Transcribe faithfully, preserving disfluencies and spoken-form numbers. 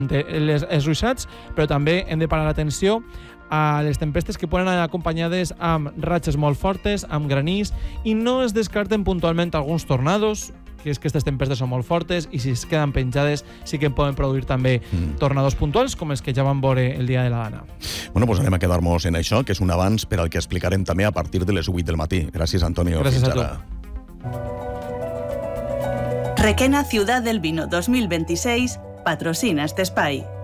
les, els ruixats, però també hem de parar l'atenció a les tempestes que poden anar acompanyades amb ratxes molt fortes, amb granís, i no es descarten puntualment alguns tornados, que és que aquestes tempestes són molt fortes i si es queden penjades sí que poden produir també mm. tornados puntuals, com els que ja vam veure el dia de la Dana. Bueno, pues anem a quedar-nos en això, que és un avanç per al que explicarem també a partir de les vuit del matí. Gràcies, Antonio. Gràcies Fins a tu. ara. Requena Ciudad del Vino dos mil veintiséis patrocina este espai.